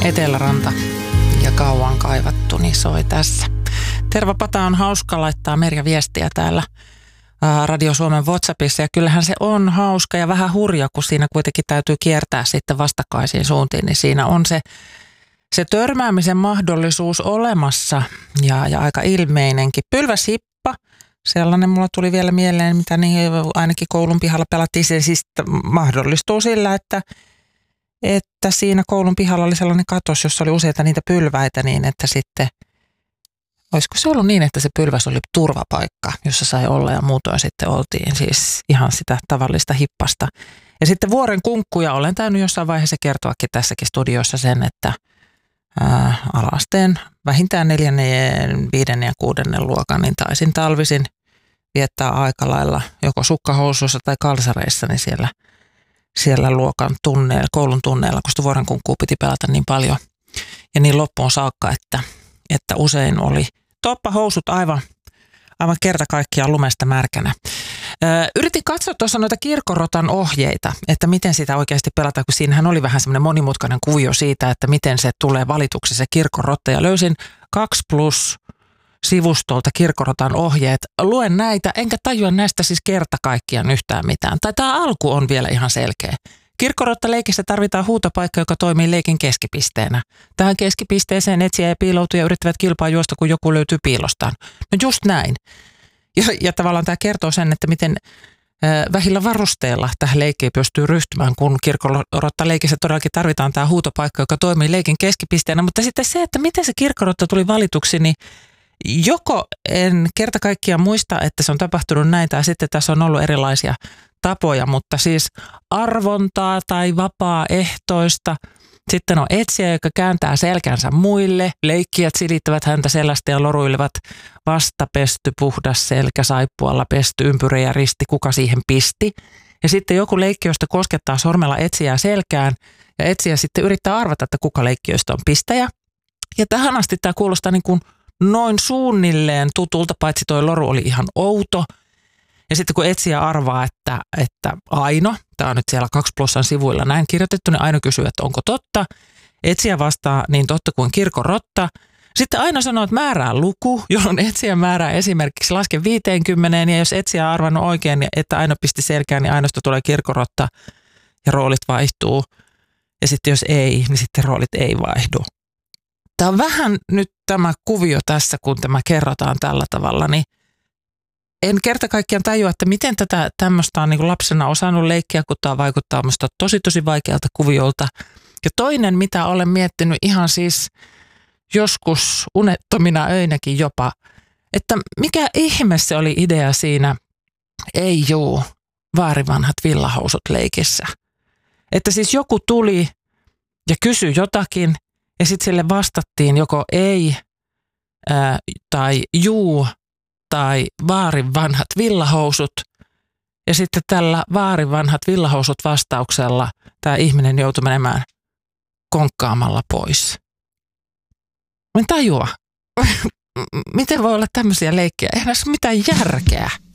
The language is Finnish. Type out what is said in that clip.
Eteläranta ja kauan kaivattu, niin soi tässä. Tervapata on hauska laittaa Merja viestiä täällä Radio Suomen WhatsAppissa ja kyllähän se on hauska ja vähän hurja, kun siinä kuitenkin täytyy kiertää sitten vastakkaisiin suuntiin, niin siinä on se törmäämisen mahdollisuus olemassa ja aika ilmeinenkin. Pylväshippa, sellainen mulla tuli vielä mieleen, mitä niin ainakin koulun pihalla pelattiin. Se siis mahdollistuu sillä, että siinä koulun pihalla oli sellainen katos, jossa oli useita niitä pylväitä niin, että sitten olisiko se ollut niin, että se pylväs oli turvapaikka, jossa sai olla ja muutoin sitten oltiin siis ihan sitä tavallista hippasta. Ja sitten vuoren kunkkuja olen täynyt jossain vaiheessa kertoakin tässäkin studiossa sen, että ala-asteen vähintään 4., 5. ja 6. luokan, niin taisin talvisin viettää aika lailla joko sukkahousuissa tai kalsareissa, niin siellä luokan tunneilla, koulun tunneilla, kun sitä vuoren kunkkua piti pelata niin paljon ja niin loppuun saakka, että usein oli toppahousut aivan kerta kaikkiaan lumesta märkänä. Yritin katsoa tuossa noita kirkkorotan ohjeita, että miten sitä oikeasti pelataan, kun siinähän oli vähän semmoinen monimutkainen kuvio siitä, että miten se tulee valituksi se kirkkorotta. Ja löysin 2plus-sivustolta kirkkorotan ohjeet. Luen näitä, enkä tajua näistä siis kerta kaikkiaan yhtään mitään. Tai tämä alku on vielä ihan selkeä. Kirkkorottaleikissä tarvitaan huutopaikka, joka toimii leikin keskipisteenä. Tähän keskipisteeseen etsijä ja piiloutuja yrittävät kilpaa juosta, kun joku löytyy piilostaan. No just näin. Ja tavallaan tämä kertoo sen, että miten vähillä varusteilla tähän leikkiin pystyy ryhtymään, kun kirkkorottaleikissä todellakin tarvitaan tämä huutopaikka, joka toimii leikin keskipisteenä. Mutta sitten se, että miten se kirkkorotta tuli valituksi, niin joko en kerta kaikkiaan muista, että se on tapahtunut näin, tai sitten tässä on ollut erilaisia tapoja, mutta siis arvontaa tai vapaaehtoista. Sitten on etsijä, joka kääntää selkänsä muille. Leikkijät silittävät häntä selästä ja loruilevat vastapesty, puhdas selkä, saippualla pesty, ympyrä ja risti, kuka siihen pisti. Ja sitten joku leikkiöistä koskettaa sormella etsijää selkään ja etsijä sitten yrittää arvata, että kuka leikkiöistä on pistäjä. Ja tähän asti tämä kuulostaa niin kuin noin suunnilleen tutulta, paitsi toi loru oli ihan outo. Ja sitten kun etsijä arvaa, että Aino, tämä on nyt siellä 2plusan sivuilla näin kirjoitettu, niin Aino kysyy, että onko totta. Etsijä vastaa niin totta kuin kirkkorotta. Sitten Aino sanoo, että määrää luku, jolloin etsijä määrää esimerkiksi laske 50, ja jos etsijä on arvannut oikein, että Aino pisti selkään, niin Ainosta tulee kirkkorotta ja roolit vaihtuu. Ja sitten jos ei, niin sitten roolit ei vaihdu. Tämä on vähän nyt tämä kuvio tässä, kun tämä kerrotaan tällä tavalla, niin en kerta kaikkiaan tajua, että miten tätä tämmöistä on niin kuin lapsena osannut leikkiä, kun tämä vaikuttaa minusta tosi vaikealta kuviolta. Ja toinen, mitä olen miettinyt ihan siis joskus unettomina öinäkin jopa, että mikä ihme se oli idea siinä ei juu, vaarivanhat villahousut leikissä. Että siis joku tuli ja kysyi jotakin ja sitten sille vastattiin joko ei tai juu, tai vaarin vanhat villahousut. Ja sitten tällä vaarin vanhat villahousut vastauksella tämä ihminen joutui menemään konkkaamalla pois. Mä en tajua. Miten voi olla tämmöisiä leikkejä? Eihän näissä ole mitään järkeä.